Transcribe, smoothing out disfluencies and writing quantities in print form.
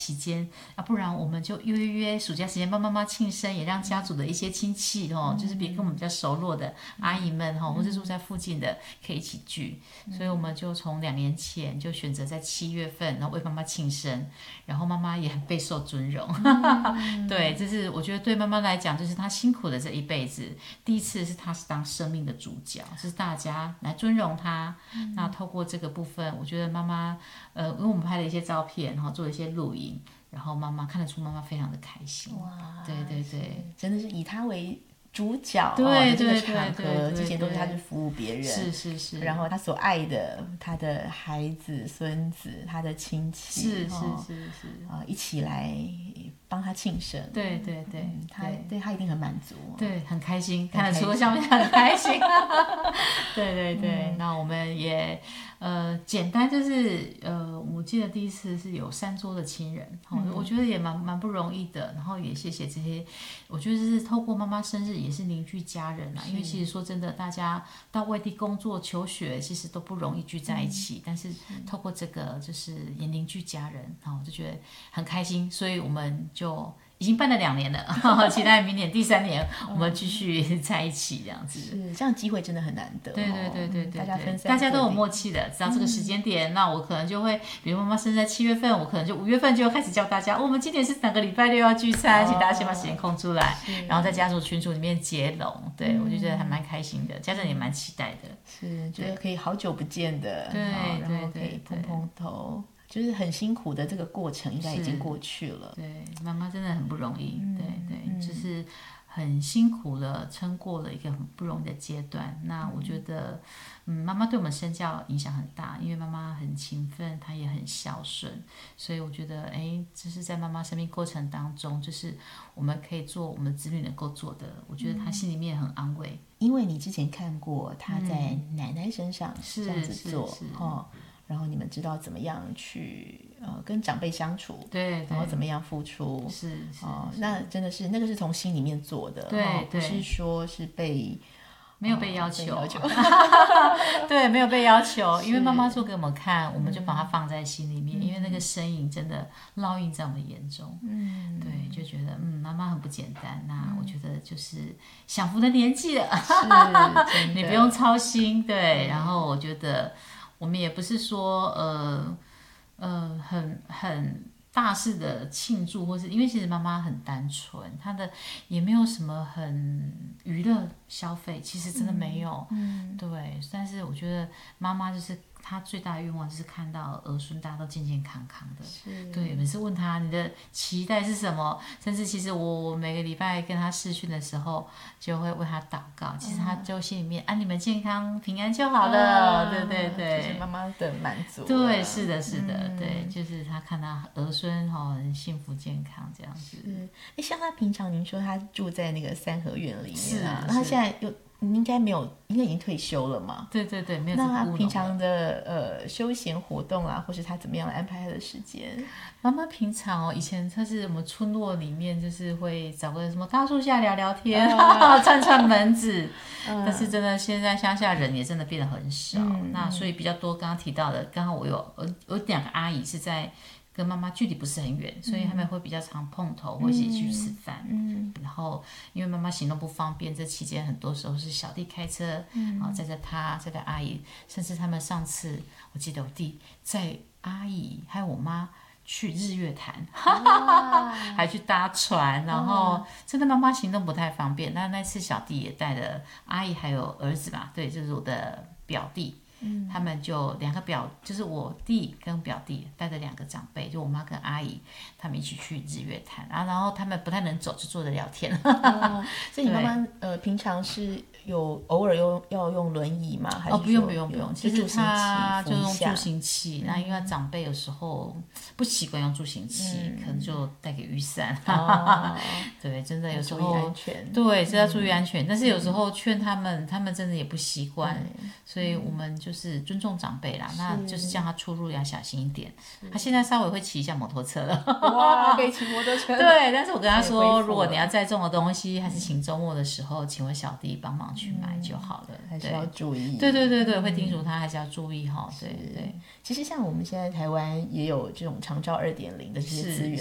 期间不然我们就约暑假时间帮妈妈庆生，也让家族的一些亲戚就是跟我们比较熟络的阿姨们或是住在附近的可以一起聚，所以我们就从2年前就选择在7月份，然后为妈妈庆生，然后妈妈也很备受尊荣。对，这是我觉得对妈妈来讲，就是她辛苦的这一辈子，第一次是她是当生命的主角，是大家来尊荣她。那透过这个部分，我觉得妈妈因为我们拍了一些照片，然后做了一些录影，然后妈妈看得出妈妈非常的开心。 哇， 对对对， 真的是以她为主角对的这个对场合， 对对对之前都是她去服务别人， 是是是， 然后她所爱的她的孩子、孙子、她的亲戚， 是是是是一起来帮她庆生。 对对对， 她对她一定很满足， 对，很开心，看得出上面很开心。对对对，那我们也简单就是我记得第一次是有3桌的亲人，我觉得也蛮不容易的，然后也谢谢这些，我觉得是透过妈妈生日也是凝聚家人因为其实说真的，大家到外地工作求学其实都不容易聚在一起，但是透过这个就是也凝聚家人，我就觉得很开心，所以我们就已经办了2年了，期待明年第3年我们继续在一起这样子。 是这样机会真的很难得。 对对对对对， 大家分散， 大家都有默契的，知道这个时间点，那我可能就会，比如妈妈生日在7月份，我可能就5月份就开始叫大家，我们今年是哪个礼拜6要聚餐，请大家先把时间空出来，然后在家族群组里面接龙。对，我就觉得还蛮开心的，家长也蛮期待的。 是，觉得可以好久不见的， 对， 然后可以碰碰头。就是很辛苦的这个过程应该已经过去了。 对，妈妈真的很不容易，对对，就是很辛苦了，撑过了一个很不容易的阶段。那我觉得，妈妈对我们身教影响很大，因为妈妈很勤奋，她也很孝顺，所以我觉得，就是在妈妈生命过程当中，就是我们可以做我们子女能够做的，我觉得她心里面很安慰。 因为你之前看过她在奶奶身上这样子做，然后你们知道怎么样去跟长辈相处， 对， 然后怎么样付出， 是那真的是那个是从心里面做的， 对， 不是说是没有被要求，对，没有被要求，因为妈妈做给我们看，我们就把它放在心里面，因为那个身影真的烙印在我们眼中，对，就觉得妈妈很不简单。那我觉得就是享福的年纪了，你不用操心，对，然后我觉得。我们也不是说很大肆的庆祝，或是因为其实妈妈很单纯，她的也没有什么很娱乐消费，其实真的没有，对。但是我觉得妈妈就是她最大的愿望就是看到儿孙大家都健健康康的，对。每次问她你的期待是什么，甚至其实我每个礼拜跟她视讯的时候，就会为她祷告。其实她就心里面你们健康平安就好了，对对对， 就是妈妈的满足。 对，是的，是的，对，就是她看到儿孙很幸福健康这样子。 像她平常您说她住在那个三合院里面那她现在应该没有，应该已经退休了嘛？ 对对对，没有。 那他平常的休闲活动啊，或是他怎么样来安排他的时间？ 妈妈平常以前她是我们村落里面，就是会找个什么大树下聊聊天，串串门子。但是真的现在乡下人也真的变得很少，那所以比较多刚刚提到的，刚好我有2个阿姨是在。跟妈妈距离不是很远，所以他们会比较常碰头或一起去吃饭。然后因为妈妈行动不方便，这期间很多时候是小弟开车，然后载着她，载着阿姨，甚至他们上次我记得我弟载阿姨还有我妈去日月潭，还去搭船，然后真的妈妈行动不太方便。那次小弟也带着阿姨还有儿子嘛，对，就是我的表弟。他们就2个就是我弟跟表弟带着2个长辈，就我妈跟阿姨，他们一起去日月潭然后他们不太能走，就坐着聊天。 所以你妈妈平常是有偶尔要用轮椅吗？还是不用，其实他就用助行器。那因为长辈有时候不习惯用助行器，可能就带个雨伞。对，真的有时候注意安全。 对，是要注意安全。但是有时候劝他们真的也不习惯，所以我们就就是尊重长辈啦，那就是叫他出入要小心一点。他现在稍微会骑一下摩托车了， 哇，可以骑摩托车。 对，但是我跟他说，如果你要载重的东西，还是请周末的时候，请我小弟帮忙去买就好了， 还是要注意。 对对对对，会叮嘱他还是要注意哈。对对， 其实像我们现在台湾也有这种长照2.0的这些资源